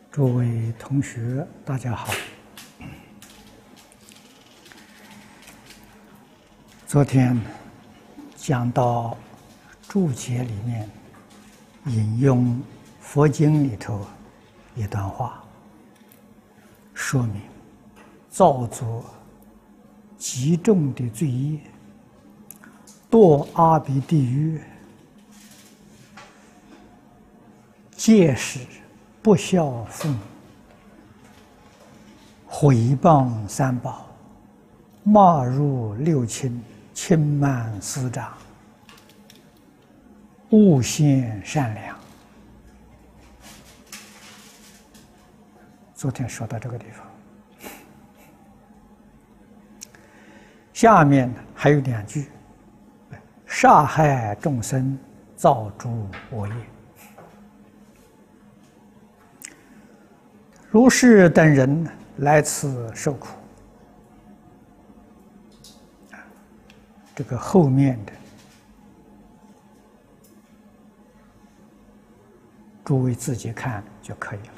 诸位同学，大家好。昨天讲到注解里面引用佛经里头一段话，说明造作极重的罪业，堕阿鼻地狱，戒使不孝父母，毁谤三宝，骂入六亲，轻慢师长，诬陷善良。昨天说到这个地方，下面还有两句：杀害众生，造诸恶业。如是等人来此受苦。这个后面的诸位自己看就可以了。